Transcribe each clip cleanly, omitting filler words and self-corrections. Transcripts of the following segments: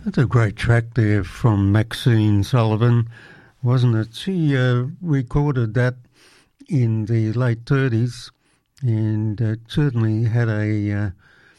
That's a great track there from Maxine Sullivan, wasn't it? She recorded that in the late 30s, and it certainly had a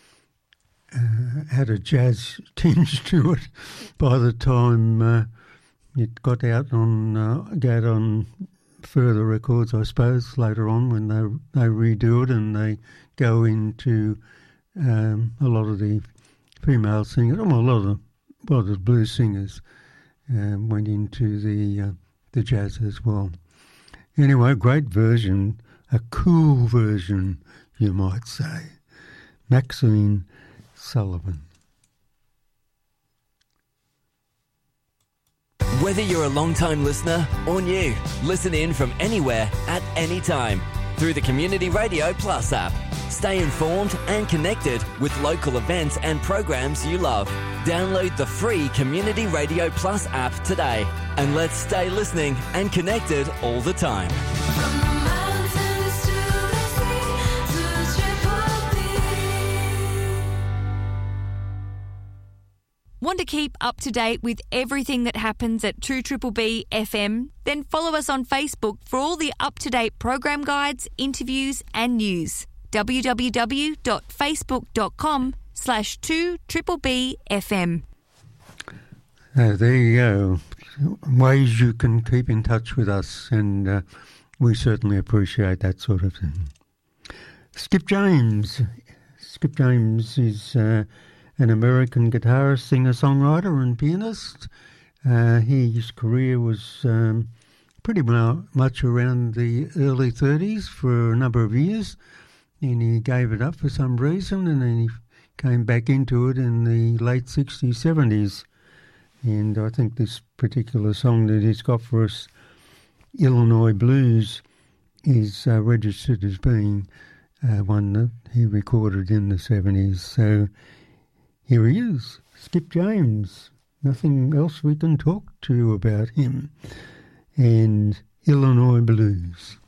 jazz tinge to it by the time it got out on further records, I suppose, later on when they redo it and they go into a lot of the female singers, well, a lot of the blues singers went into the jazz as well. Anyway, great version, a cool version, you might say. Maxine Sullivan. Whether you're a long-time listener or new, listen in from anywhere at any time through the Community Radio Plus app. Stay informed and connected with local events and programs you love. Download the free Community Radio Plus app today and let's stay listening and connected all the time. Want to keep up to date with everything that happens at 2BBB FM? Then follow us on Facebook for all the up-to-date program guides, interviews and news. www.facebook.com/2BBB FM. There you go. Ways you can keep in touch with us, and we certainly appreciate that sort of thing. Skip James. Skip James is an American guitarist, singer-songwriter and pianist. His career was pretty much around the early 30s for a number of years, and he gave it up for some reason, and then he came back into it in the late 60s, 70s. And I think this particular song that he's got for us, Illinois Blues, is registered as being one that he recorded in the 70s. So here he is, Skip James. Nothing else we can talk to you about him. And Illinois Blues.